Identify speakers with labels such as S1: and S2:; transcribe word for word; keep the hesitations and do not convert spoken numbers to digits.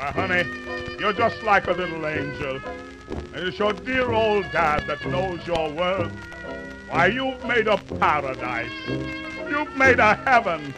S1: Why, honey, you're just like a little angel. And it's your dear old dad that knows your worth. Why, you've made a paradise. You've made a heaven.